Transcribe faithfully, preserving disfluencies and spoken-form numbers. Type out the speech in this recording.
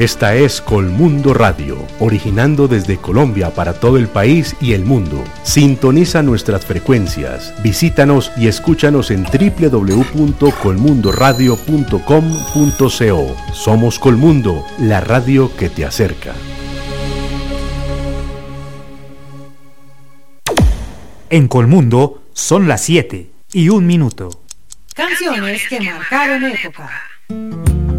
Esta es Colmundo Radio, originando desde Colombia para todo el país y el mundo. Sintoniza nuestras frecuencias, visítanos y escúchanos en doble u doble u doble u punto colmundo radio punto com punto co. Somos Colmundo, la radio que te acerca. En Colmundo son las siete y un minuto. Canciones que marcaron época.